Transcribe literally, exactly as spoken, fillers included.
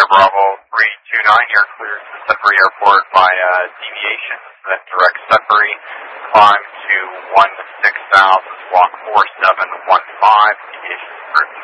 Air Bravo three two nine, you're cleared to Sudbury Airport via deviation, then direct Sudbury, climb to one six thousand, squawk four seven one five, deviation group